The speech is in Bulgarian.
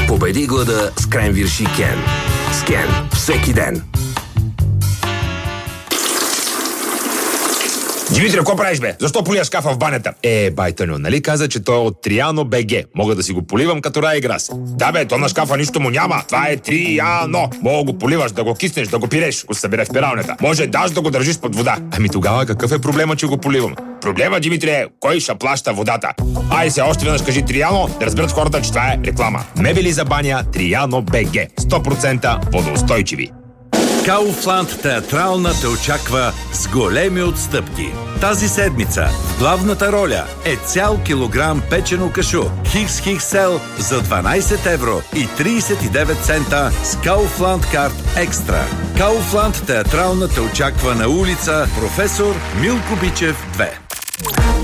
Победи глада с Кренвирши Кен. С Кен всеки ден. Димитри, какво правиш, бе? Защо полия шкафа в банята? Байтъню, нали каза, че той е от Триано БГ. Мога да си го поливам като рай и грас. Да, бе, то на шкафа нищо му няма. Това е Триано. Мога го поливаш, да го киснеш, да го пиреш, го събираш в пиралнята. Може даже да го държиш под вода. Ами тогава какъв е проблема, че го поливам? Проблема, Димитри, е кой ще плаща водата. Ай се, още веднъж кажи Триано, да разберат хората, че това е реклама. Мебели за баня Триано БГ. 100% водоустойчиви. Кауфланд театрална те очаква с големи отстъпки. Тази седмица в главната роля е цял килограм печено кашу XXL за 12 евро и 39 цента с Кауфланд карт екстра. Кауфланд театрална те очаква на улица Професор Милко Бичев 2.